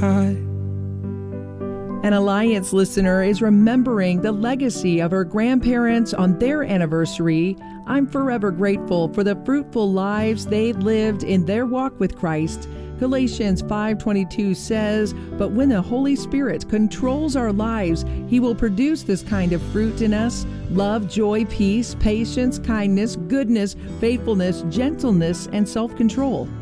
high. An Alliance listener is remembering the legacy of her grandparents on their anniversary. I'm forever grateful for the fruitful lives they lived in their walk with Christ. Galatians 5:22 says, "But when the Holy Spirit controls our lives, He will produce this kind of fruit in us: love, joy, peace, patience, kindness, goodness, faithfulness, gentleness, and self-control."